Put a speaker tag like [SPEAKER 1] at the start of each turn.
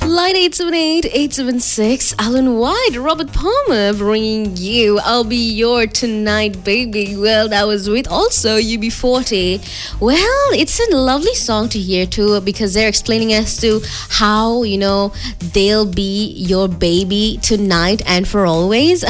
[SPEAKER 1] Line 878-876, Alan White, Robert Palmer bringing you I'll Be Your Tonight Baby. Well, that was with also UB40. Well, it's a lovely song to hear too, because they're explaining as to how, they'll be your baby tonight and for always.